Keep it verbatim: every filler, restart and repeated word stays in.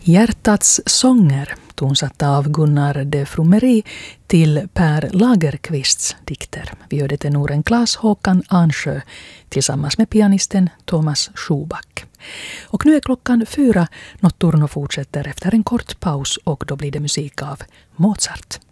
Hjärtats sånger, tonsatta av Gunnar de Frommery till Per Lagerqvists dikter. Vi hörde tenoren Claes Håkan Ansjö tillsammans med pianisten Thomas Schuback. Och nu är klockan fyra. Notturno fortsätter efter en kort paus och då blir det musik av Mozart.